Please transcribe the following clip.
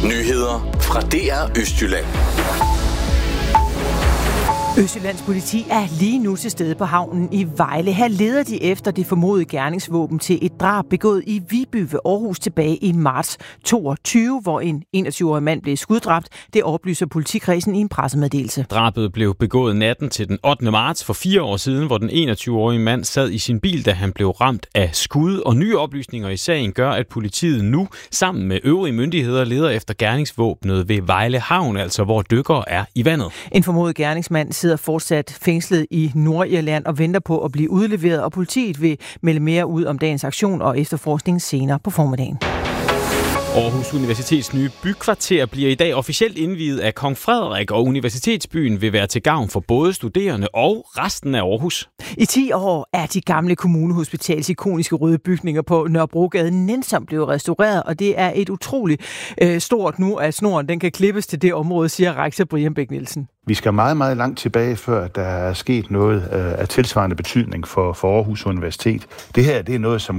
Nyheder fra DR Østjylland. Østjyllands politi er lige nu til stede på havnen i Vejle. Her leder de efter det formodede gerningsvåben til et drab begået i Viby ved Aarhus tilbage i marts 22, hvor en 21-årig mand blev skuddræbt. Det oplyser politikredsen i en pressemeddelelse. Drabet blev begået natten til den 8. marts for 4 år siden, hvor den 21-årige mand sad i sin bil, da han blev ramt af skud. Og nye oplysninger i sagen gør, at politiet nu sammen med øvrige myndigheder leder efter gerningsvåbnet ved Vejle Havn, altså hvor dykkere er i vandet. En formodet gerningsmand sidder fortsat fængslet i Nordirland og venter på at blive udleveret, og politiet vil melde mere ud om dagens aktion og efterforskning senere på formiddagen. Aarhus Universitets nye bykvarter bliver i dag officielt indviet af Kong Frederik, og universitetsbyen vil være til gavn for både studerende og resten af Aarhus. I 10 år er de gamle kommunehospitals ikoniske røde bygninger på Nørrebrogade nænsomt blevet restaureret, og det er et utroligt stort nu, at snoren den kan klippes til det område, siger rektor Brian Bæk Nielsen. Vi skal meget, meget langt tilbage, før der er sket noget af tilsvarende betydning for Aarhus Universitet. Det her det er noget, som